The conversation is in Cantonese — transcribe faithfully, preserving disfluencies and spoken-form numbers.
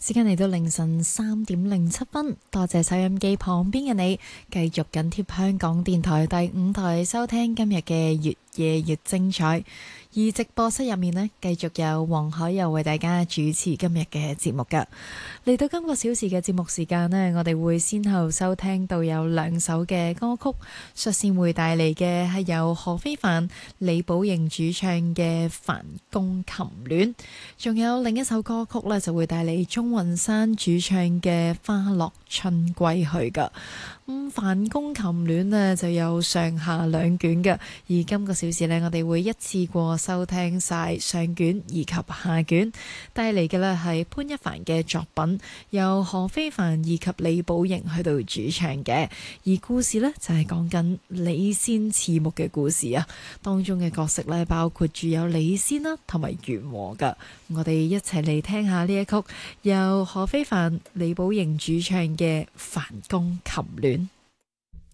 時間嚟到凌晨三點零七分，多謝收音機旁邊嘅你，繼續緊貼香港電台第五台收聽今日嘅越夜越精彩。而直播室入面呢，繼續有黃海柔為大家主持今日嘅節目噶。嚟到今個小時嘅節目時間呢，我哋會先後收聽到有兩首嘅歌曲，率先會帶嚟嘅係由何非凡、李寶瑩主唱嘅《梵公琴戀》，仲有另一首歌曲呢，就會帶嚟鐘雲山主唱嘅《花落春歸去》噶。咁《梵公琴戀》呢就有上下兩卷嘅，而今個小時呢，我哋會一次過收聽晒上卷以及下卷，帶嚟嘅呢係潘一凡嘅作品，由何非凡以及李寶瑩去到主唱嘅，而故事呢，就係講緊李仙刺目嘅故事啊，當中嘅角色呢，包括住有李仙啦同埋元和噶，我哋一齊嚟聽下呢一曲由何非凡、李寶瑩主唱嘅《梵公琴戀》。